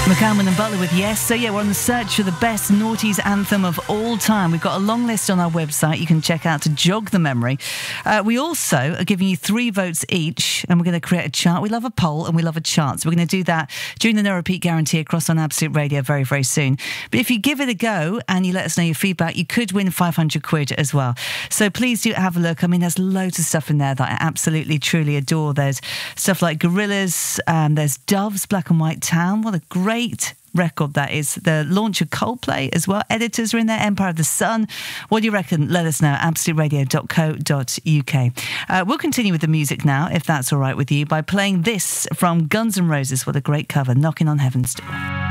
McCalman and Butler with Yes. So yeah, we're on the search for the best noughties anthem of all time. We've got a long list on our website you can check out to jog the memory. We also are giving you 3 votes each, and we're going to create a chart. We love a poll and we love a chart. So we're going to do that during the No Repeat Guarantee across on Absolute Radio very, very soon. But if you give it a go and you let us know your feedback, you could win 500 quid as well. So please do have a look. I mean, there's loads of stuff in there that I absolutely, truly adore. There's stuff like Gorillaz, there's Dove's Black and White Town. What a great record that is. The launch of Coldplay as well. Editors are in there. Empire of the Sun. What do you reckon? Let us know. absoluteradio.co.uk. We'll continue with the music now, if that's all right with you, by playing this from Guns N' Roses. What a great cover. Knocking on Heaven's Door.